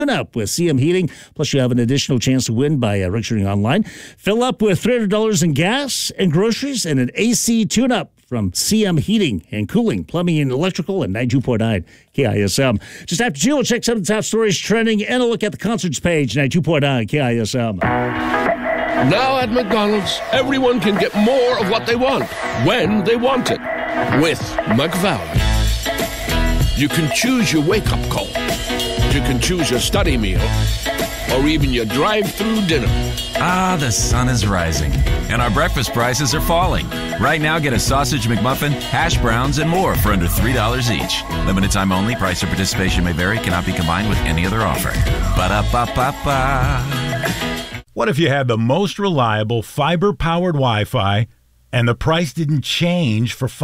up with CM Heating. Plus, you have an additional chance to win by registering online. Fill up with $300 in gas and groceries and an AC tune-up from CM Heating and Cooling, Plumbing and Electrical, and 92.9 KISM. Just after 2, we'll check some of the top stories trending and a look at the concerts page, 92.9 KISM. Now at McDonald's, everyone can get more of what they want, when they want it, with McValue. You can choose your wake-up call. You can choose your study meal, or even your drive-through dinner. Ah, the sun is rising, and our breakfast prices are falling. Right now, get a sausage McMuffin, hash browns, and more for under $3 each. Limited time only. Price or participation may vary. Cannot be combined with any other offer. Ba-da-ba-ba-ba. What if you had the most reliable fiber-powered Wi-Fi and the price didn't change for